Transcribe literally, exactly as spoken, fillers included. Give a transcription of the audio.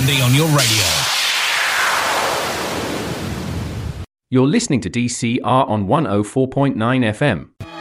Sunday on your radio. You're listening to D C R on one oh four point nine F M.